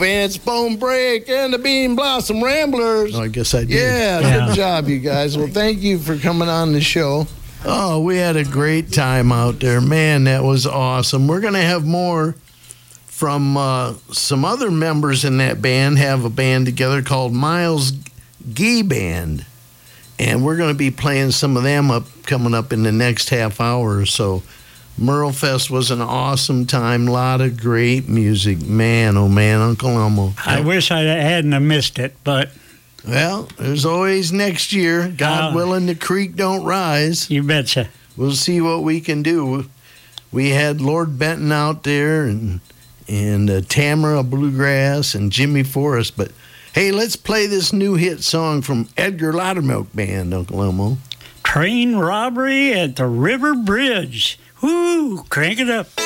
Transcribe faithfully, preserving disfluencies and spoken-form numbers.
Vance, Bone Break, and the Bean Blossom Ramblers. Oh, I guess I did. Yeah, Yeah. good job, you guys. Well, thank you for coming on the show. Oh, we had a great time out there. Man, that was awesome. We're going to have more from uh, some other members in that band, have a band together called Miles Gee Band. And we're going to be playing some of them up coming up in the next half hour or so. Merle Fest was an awesome time. A lot of great music. Man, oh man, Uncle Elmo. I wish I hadn't have missed it, but Well, there's always next year. God Oh. willing, the creek don't rise. you betcha. We'll see what we can do. We had Lord Benton out there and and uh, Tamara Bluegrass and Jimmy Forrest. But hey, let's play this new hit song from Edgar Loudermilk Band, Uncle Elmo. Train robbery at the River Bridge. Woo, crank it up.